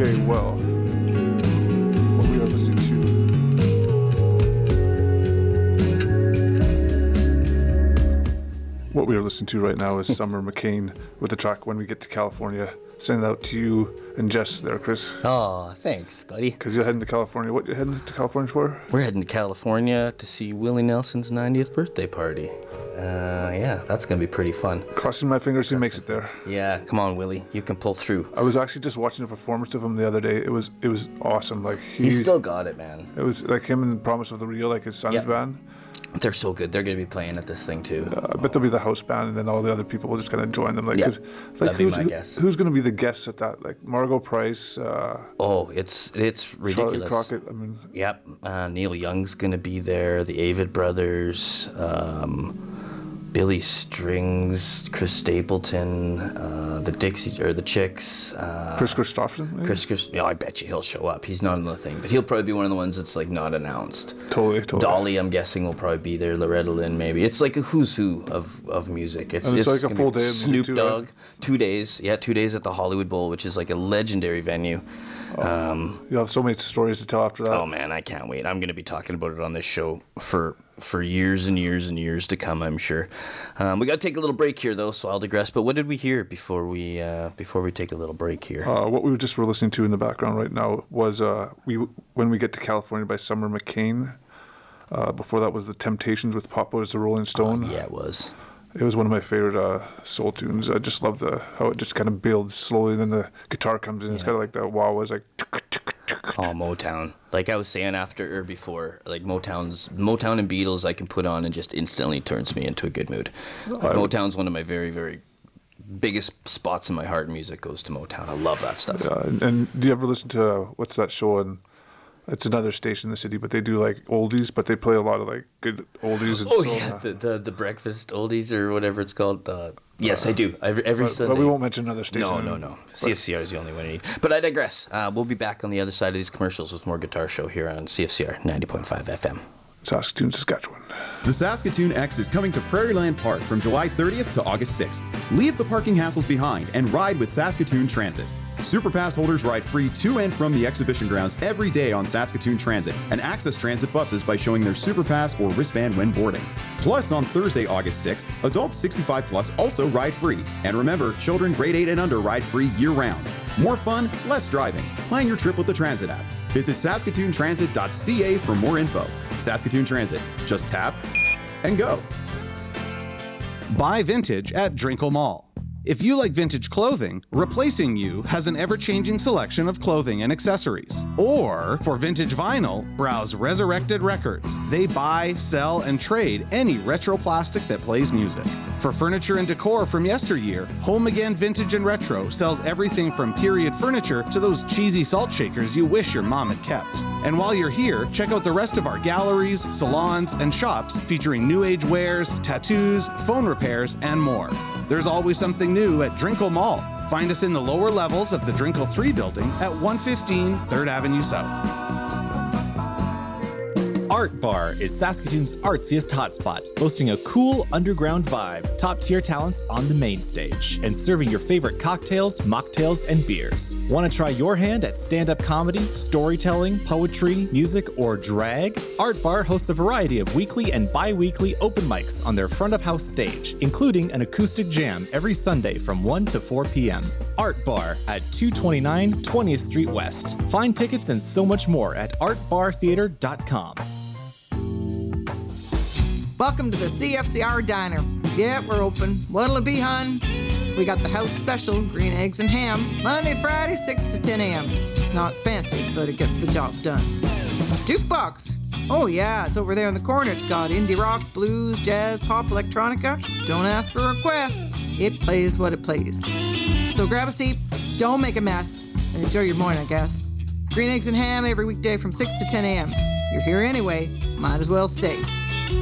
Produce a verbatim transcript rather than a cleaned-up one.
Okay, well, what we are listening to. What we are listening to right now is Summer McCain with the track When We Get to California. Send it out to you and Jess there, Chris. Oh, thanks, buddy. Because you're heading to California. What are you heading to California for? We're heading to California to see Willie Nelson's ninetieth birthday party. Uh, yeah, that's going to be pretty fun. Crossing my fingers he makes it there. Yeah, come on, Willie. You can pull through. I was actually just watching a performance of him the other day. It was it was awesome. Like he, He's still got it, man. It was like him and Promise of the Real, like his son's Yep. band. They're so good. They're going to be playing at this thing, too. Uh, I bet there'll be the house band, and then all the other people will just kind of join them. Like, Yeah, 'cause, like that'd be who's, my who- guess. who's going to be the guests at that? Like Margot Price, uh, Oh, it's it's Charlie ridiculous. Crockett. I mean, Yep. Uh, Neil Young's going to be there. The Avid Brothers. Um, Billy Strings. Chris Stapleton. Uh, the Dixie or the Chicks. Uh, Chris Christopherson. Maybe? Chris, Chris, yeah, I bet you he'll show up. He's not on the thing, but he'll probably be one of the ones that's like not announced. Totally, totally. Dolly, I'm guessing, will probably be there. Loretta Lynn, maybe. It's like a who's who of, of music. It's, And it's like a gonna full be day of music Snoop too, Dogg, right? two days. Yeah, two days at the Hollywood Bowl, which is like a legendary venue. Um, You'll have so many stories to tell after that. oh man, I can't wait. I'm going to be talking about it on this show for for years and years and years to come, I'm sure. Um, we got to take a little break here though, so I'll digress. But what did we hear before we uh, before we take a little break here? Uh, what we just were listening to in the background right now was uh, we When We Get to California by Summer McCain. Uh, before that was The Temptations with Papa as the Rolling Stone. Uh, yeah, it was. It was one of my favorite uh, soul tunes. I just love the how it just kind of builds slowly, then the guitar comes in. It's Yeah. kind of like that wow was like. Oh, Motown. Like I was saying after or before, like Motown's Motown and Beatles I can put on and just instantly turns me into a good mood. Like, I- Motown's one of my very, very biggest spots in my heart. Music goes to Motown. I love that stuff. Uh, and, and do you ever listen to uh, what's that show? And it's another station in the city, but they do like oldies, but they play a lot of like good oldies. And Oh soul. yeah, the, the the breakfast oldies or whatever it's called. Uh, yes, I do. Every, every But, Sunday. but we won't mention another station. No, no, no. C F C R is the only one I need. But I digress. Uh, we'll be back on the other side of these commercials with more Guitar Show here on C F C R ninety point five F M. Saskatoon, Saskatchewan. The Saskatoon X is coming to Prairieland Park from July thirtieth to August sixth. Leave the parking hassles behind and ride with Saskatoon Transit. Superpass holders ride free to and from the exhibition grounds every day on Saskatoon Transit and access transit buses by showing their Superpass or wristband when boarding. Plus, on Thursday, August sixth, adults sixty-five plus also ride free. And remember, children grade eight and under ride free year-round. More fun, less driving. Plan your trip with the Transit app. Visit saskatoon transit dot c a for more info. Saskatoon Transit. Just tap and go. Buy vintage at Drinkle Mall. If you like vintage clothing, Replacing You has an ever-changing selection of clothing and accessories. Or, for vintage vinyl, browse Resurrected Records. They buy, sell, and trade any retro plastic that plays music. For furniture and decor from yesteryear, Home Again Vintage and Retro sells everything from period furniture to those cheesy salt shakers you wish your mom had kept. And while you're here, check out the rest of our galleries, salons, and shops featuring new age wares, tattoos, phone repairs, and more. There's always something new at Drinkle Mall. Find us in the lower levels of the Drinkle three building at one fifteen third Avenue South. Art Bar is Saskatoon's artsiest hotspot, boasting a cool underground vibe, top-tier talents on the main stage, and serving your favorite cocktails, mocktails, and beers. Want to try your hand at stand-up comedy, storytelling, poetry, music, or drag? Art Bar hosts a variety of weekly and bi-weekly open mics on their front-of-house stage, including an acoustic jam every Sunday from one to four p.m. Art Bar at two twenty-nine twentieth Street West. Find tickets and so much more at art bar theater dot com. Welcome to the C F C R Diner. Yeah, we're open. What'll it be, hon? We got the house special, green eggs and ham, Monday to Friday, six to ten a.m. It's not fancy, but it gets the job done. Jukebox. Oh yeah, it's over there in the corner. It's got indie rock, blues, jazz, pop, electronica. Don't ask for requests. It plays what it plays. So grab a seat, don't make a mess, and enjoy your morning, I guess. Green eggs and ham every weekday from six to ten a.m. You're here anyway, might as well stay.